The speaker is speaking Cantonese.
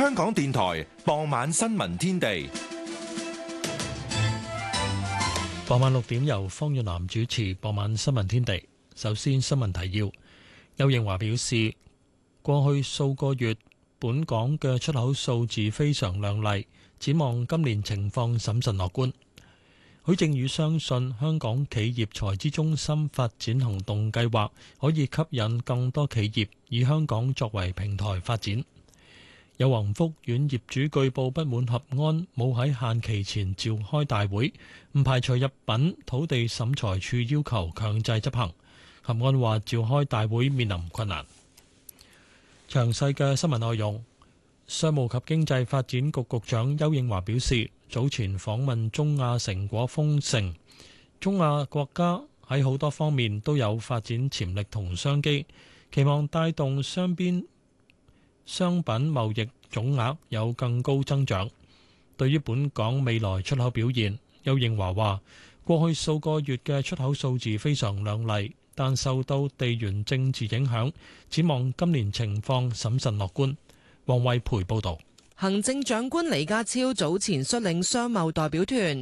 香港電台傍晚新聞天地。 傍晚6點由方遠南主持傍晚新聞天地。首先新聞提要，丘應樺表示，過去數個月本港嘅出口數字非常亮麗，展望今年情況審慎樂觀。許正宇相信香港企業財資中心發展行動計劃可以吸引更多企業以香港作為平台發展。有宏福苑業主據報不滿合安冇喺限期前召開大會，唔排除入稟土地審裁處要求強制執行。合安話召開大會面臨困難。詳細嘅新聞內容，商務及經濟發展局局長丘應樺表示，早前訪問中亞成果豐盛，中亞國家喺好多方面都有發展潛力同商機，期望帶動雙邊商品貿易總額有更高增長。對於本港未來出口表現，丘應樺話：過去數個月嘅出口數字非常亮麗，但受到地緣政治影響，展望今年情況審慎樂觀。黃惠培報導。 行政長官李家超早前率領商貿代表團